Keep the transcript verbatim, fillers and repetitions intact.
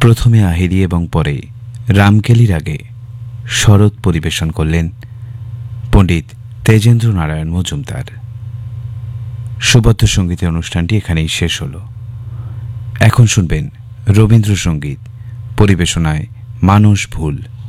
প্রথমে আহিরি এবং পরে রামকেলির আগে শরৎ পরিবেশন করলেন পণ্ডিত তেজেন্দ্র নারায়ণ মজুমদার। সুবদ্ধ সঙ্গীতের অনুষ্ঠানটি এখানেই শেষ হল। এখন শুনবেন রবীন্দ্রসঙ্গীত, পরিবেশনায় মানস ভুল।